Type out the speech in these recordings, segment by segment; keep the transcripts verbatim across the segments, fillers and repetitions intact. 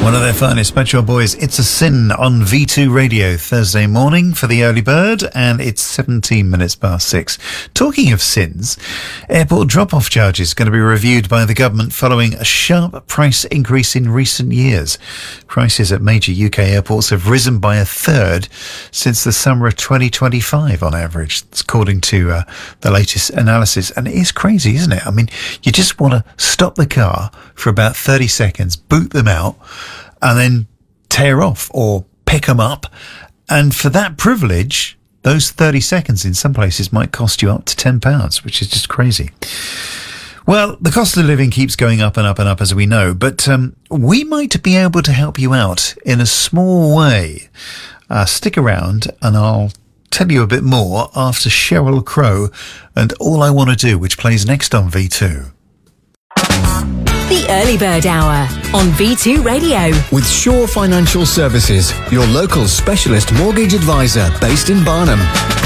One of their finest, Metro Boys, It's a Sin on V two Radio, Thursday morning for the early bird, and it's seventeen minutes past six. Talking of sins, airport drop-off charges going to be reviewed by the government following a sharp price increase in recent years. Prices at major U K airports have risen by a third since the summer of twenty twenty-five on average. It's according to uh, the latest analysis, and it is crazy, isn't it? I mean, you just want to stop the car for about thirty seconds, boot them out, and then tear off or pick them up. And for that privilege, those thirty seconds in some places might cost you up to ten pounds, which is just crazy. Well, the cost of living keeps going up and up and up, as we know, but um, we might be able to help you out in a small way. Uh, stick around and I'll tell you a bit more after Sheryl Crow and All I Want to Do, which plays next on V two. The Early Bird Hour on V two Radio. With Shore Financial Services, your local specialist mortgage advisor based in Barnham.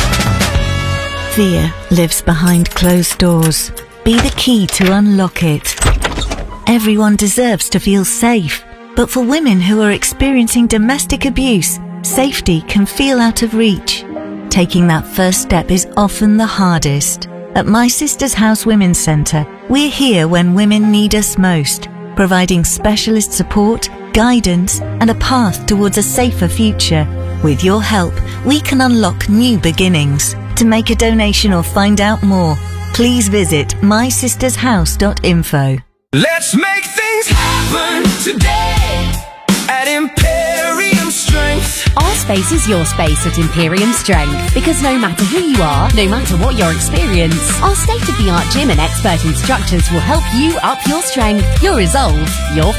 Fear lives behind closed doors. Be the key to unlock it. Everyone deserves to feel safe, but for women who are experiencing domestic abuse, safety can feel out of reach. Taking that first step is often the hardest. At My Sister's House Women's Centre, we're here when women need us most, providing specialist support, guidance, and a path towards a safer future. With your help, we can unlock new beginnings. To make a donation or find out more, please visit my sisters house dot info. Let's make things happen today at Imperium Strength. Our space is your space at Imperium Strength, because no matter who you are, no matter what your experience, our state-of-the-art gym and expert instructors will help you up your strength, your resolve, your